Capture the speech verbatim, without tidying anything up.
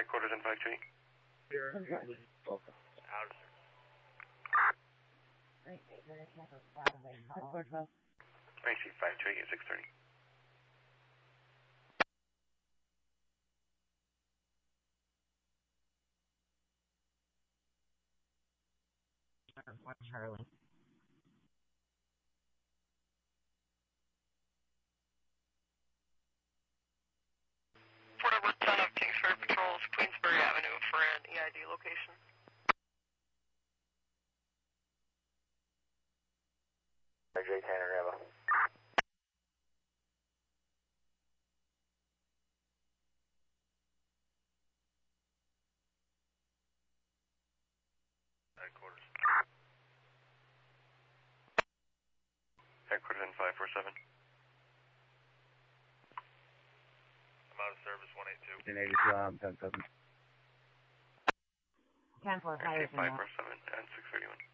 Headquarters in five two eight. Here. Out of I see five two eight at six thirty. Charlie. Four number ten of Kingsbury patrols Queensbury Avenue for an E I D location. R J Tanner, Rambo. Headquarters. Headquarters in five four seven. I'm out of service, one eight two. ten eighty-two, um, ten seven. ten four, higher than five that. four seven and six thirty-one.